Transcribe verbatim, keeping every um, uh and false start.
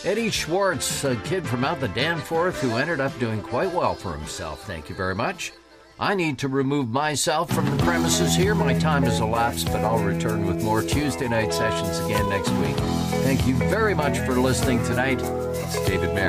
Eddie Schwartz, a kid from out the Danforth who ended up doing quite well for himself. Thank you very much. I need to remove myself from the premises here. My time has elapsed, but I'll return with more Tuesday night sessions again next week. Thank you very much for listening tonight. It's David Mayer.